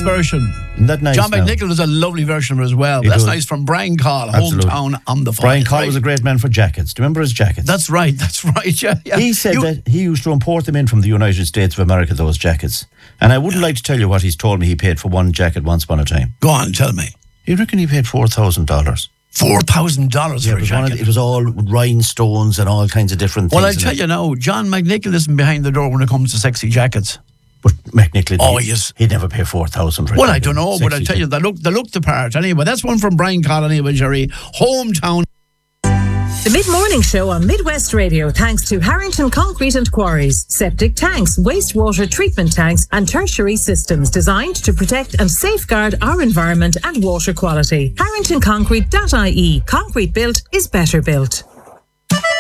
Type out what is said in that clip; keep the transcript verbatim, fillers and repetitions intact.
version. Isn't that nice? John now? McNichol does a lovely version of it as well. He That's does. nice from Brian Call, Absolutely. Hometown on the Fire. Brian Call right. was a great man for jackets. Do you remember his jackets? That's right, that's right. Yeah, yeah. He said You- that he used to import them in from the United States of America, those jackets. And I wouldn't like to tell you what he's told me he paid for one jacket once upon a time. Go on, tell me. You reckon he paid four thousand dollars? Four thousand dollars Yeah, for it a was, one of jacket. the, it was all rhinestones and all kinds of different Well, things. I'll in tell it. you now, John McNichol isn't behind the door when it comes to sexy jackets. But McNichol, Oh, he, yes. he'd never pay four thousand for a Well, I jacket. don't know, but I'll Sexy tell you, they look, they look the part anyway. That's one from Brian Call anyway, Jerry. Hometown. The Mid-Morning Show on Midwest Radio, thanks to Harrington Concrete and Quarries. Septic tanks, wastewater treatment tanks and tertiary systems designed to protect and safeguard our environment and water quality. harrington concrete dot I E. Concrete built is better built.